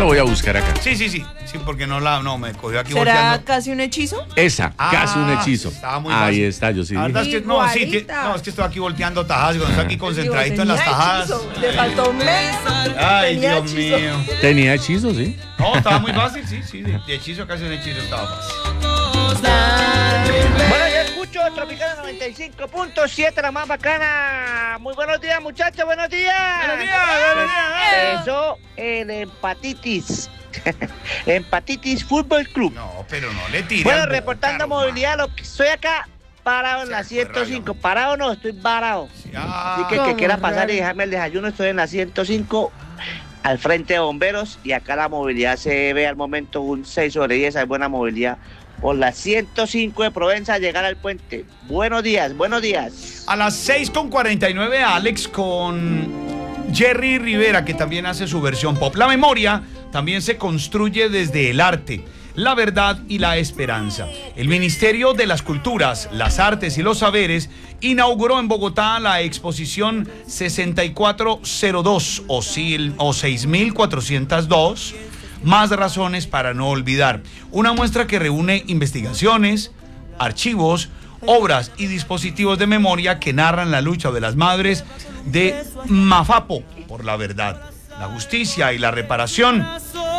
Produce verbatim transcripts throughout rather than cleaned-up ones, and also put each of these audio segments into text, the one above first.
lo voy a buscar acá. Sí, sí, sí. Sí, porque no la, no, me cogió aquí ¿Será volteando. casi un hechizo? Esa, Ah, casi un hechizo. estaba muy Ahí fácil. está, yo sí La verdad dije. es que, no, sí, que- Igualita. no, es que estoy aquí volteando tajadas, cuando estoy aquí concentradito Digo, en las tenía tajadas. hechizo, le faltó un mes. Ay, Tenía Dios hechizo. mío. Tenía hechizo, sí. No, estaba muy fácil, sí, sí. De, de hechizo, casi un hechizo estaba fácil. Bueno, yo escucho Tropicana noventa y cinco punto siete, la más bacana. Muy buenos días, muchachos, buenos días. Buenos días, buenos días. Empezó el empatitis. Empatitis Fútbol Club. No, pero no le tiran. Bueno, boca, reportando Román. movilidad, lo que estoy acá parado en Se la fue ciento cinco. rayo. Parado no, estoy varado. Ah, Así que el ¿Cómo, que quiera pasar raro? y dejarme el desayuno, estoy en la ciento cinco al frente de bomberos y acá la movilidad se ve al momento un seis sobre diez, hay buena movilidad por la ciento cinco de Provenza a llegar al puente. Buenos días, buenos días. a las seis con cuarenta y nueve, Alex con Jerry Rivera, que también hace su versión pop. La memoria también se construye desde el arte, la verdad y la esperanza. El Ministerio de las Culturas, las Artes y los Saberes inauguró en Bogotá la exposición sesenta y cuatro cero dos o, sil- o seis mil cuatrocientos dos, más razones para no olvidar. Una muestra que reúne investigaciones, archivos, obras y dispositivos de memoria que narran la lucha de las madres de Mafapo por la verdad, la justicia y la reparación.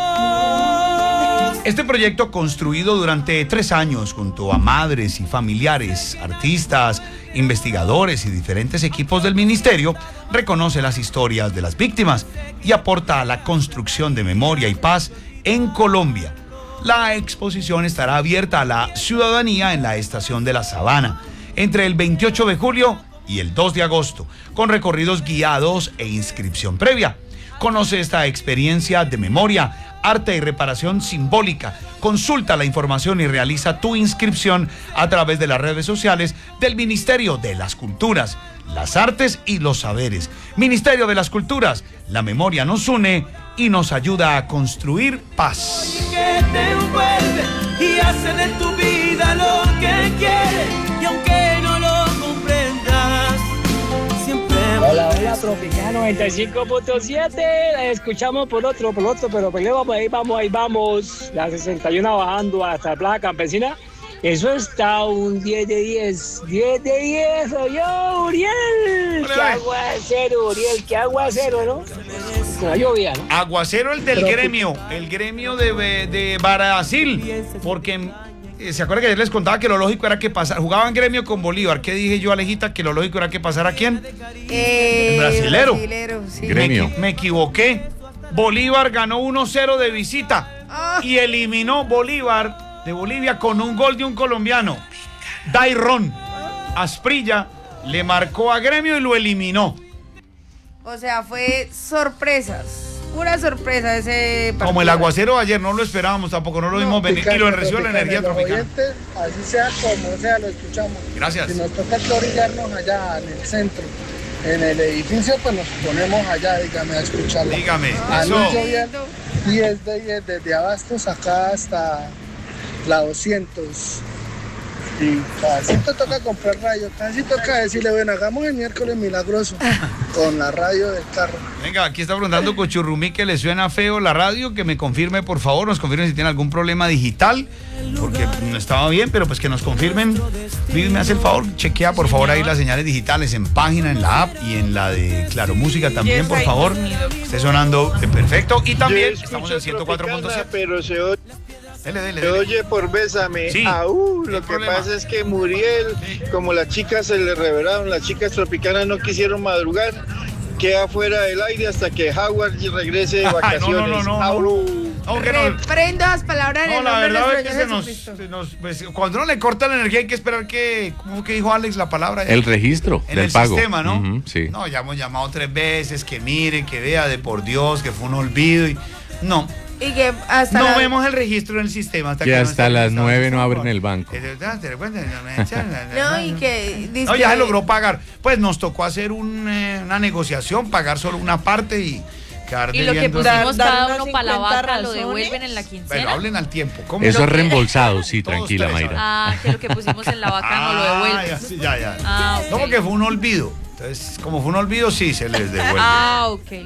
Este proyecto, construido durante tres años junto a madres y familiares, artistas, investigadores y diferentes equipos del ministerio, reconoce las historias de las víctimas y aporta a la construcción de memoria y paz en Colombia. La exposición estará abierta a la ciudadanía en la Estación de la Sabana entre el veintiocho de julio y el dos de agosto, con recorridos guiados e inscripción previa. Conoce esta experiencia de memoria, arte y reparación simbólica. Consulta la información y realiza tu inscripción a través de las redes sociales del Ministerio de las Culturas, las Artes y los Saberes. Ministerio de las Culturas, la memoria nos une y nos ayuda a construir paz. Que te envuelve y hace de tu vida lo que quiere, y aunque no lo comprendas, siempre Hola, hola, Tropicana noventa y cinco punto siete, la escuchamos por otro, por otro, pero pues vamos, ahí vamos, ahí vamos, la sesenta y uno bajando hasta la Plaza Campesina, eso está un diez de diez, diez de diez, oye, Uriel, qué aguacero, Uriel, qué aguacero, ¿no? Una lluvia, ¿no? Aguacero el del gremio, el gremio de, de Brasil, porque eh, se acuerda que ayer les contaba que lo lógico era que pasara, jugaban gremio con Bolívar. ¿Qué dije yo, Alejita? Que lo lógico era que pasara quién. Eh, El brasilero. brasilero, sí. Gremio. Me, equi- me equivoqué. Bolívar ganó uno cero de visita Ah. y eliminó Bolívar de Bolivia con un gol de un colombiano, Dairon. Asprilla le marcó a gremio y lo eliminó. O sea, fue sorpresas. Pura sorpresa ese partido. Como el aguacero de ayer, no lo esperábamos tampoco, no lo vimos venir y lo recibió la energía tropical. Así sea como sea, lo escuchamos. Gracias. Si nos toca orillarnos allá en el centro, en el edificio, pues nos ponemos allá, dígame, a escucharlo. Dígame, Anuncio eso. bien, diez de diez, desde Abastos acá hasta la doscientos. Y casi te toca comprar radio, casi toca decirle, bueno, hagamos el miércoles milagroso con la radio del carro. Venga, aquí está preguntando Cochurrumí que le suena feo la radio, que me confirme, por favor, nos confirmen si tiene algún problema digital, porque no estaba bien, pero pues que nos confirmen. Luis, me hace el favor, chequea por favor ahí las señales digitales en página, en la app y en la de Claro Música también, por favor. Esté sonando eh, perfecto. Y también estamos en ciento cuatro punto siete. Pero se oye, Dele, dele, se dele. oye por Bésame. Sí, Aú, ¿qué lo que problema? pasa es que Muriel, como las chicas se le revelaron, las chicas tropicanas no quisieron madrugar, queda fuera del aire hasta que Howard regrese de Ay, vacaciones. no, no, no, no, Aú. No, que no. Reprendo las palabras en No, el la nombre de verdad nuestro es que Señor se nos, Jesucristo. se nos- pues, cuando uno le corta la energía hay que esperar que, ¿cómo que dijo Alex la palabra? El registro En del el pago. sistema, ¿no? Ujú, sí. No, ya hemos llamado tres veces, que mire, que vea, de por Dios, que fue un olvido y no, Y que hasta no la- vemos el registro en el sistema hasta Que no hasta esté las registrado. nueve no abren el banco. Eh, ¿te- te recuerdas? No, No, y que dice No, ya que- se logró pagar. Pues nos tocó hacer un, eh, una negociación, pagar solo una parte y quedar Y lo que debiendo. pusimos Dar- cada dar uno para la unas vaca lo cincuenta devuelven en la Bueno, quincena. hablen al tiempo. ¿Cómo? Eso Lo es que- reembolsado, sí, Todos tranquila, ustedes Mayra. Ah, que lo que pusimos en la vaca no lo Ah, devuelven. ya, sí, ya, ya. Ah, ok. No, porque fue un olvido. Entonces, como fue un olvido, sí, se les devuelve. Ah, ok.